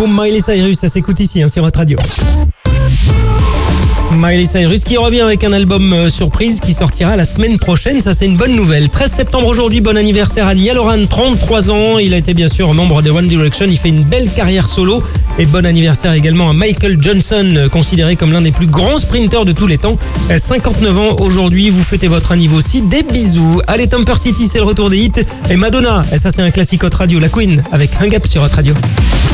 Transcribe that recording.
Boom, Miley Cyrus, ça s'écoute ici sur votre radio. Miley Cyrus qui revient avec un album surprise qui sortira la semaine prochaine, ça c'est une bonne nouvelle. 13 septembre aujourd'hui, bon anniversaire à Niall Horan, 33 ans, il a été bien sûr membre de One Direction, il fait une belle carrière solo. Et bon anniversaire également à Michael Johnson, considéré comme l'un des plus grands sprinteurs de tous les temps. 59 ans aujourd'hui, vous fêtez votre anniversaire aussi, des bisous. Allez, Temper City, c'est le retour des hits. Et Madonna, et ça c'est un classique Hot Radio, la Queen, avec Hang Up sur Hot Radio.